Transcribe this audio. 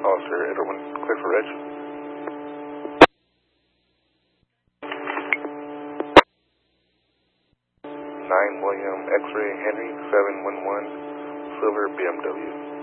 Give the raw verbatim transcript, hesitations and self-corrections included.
Officer Edwin, clear for reg. nine William X-ray Henry seven one one Silver B M W.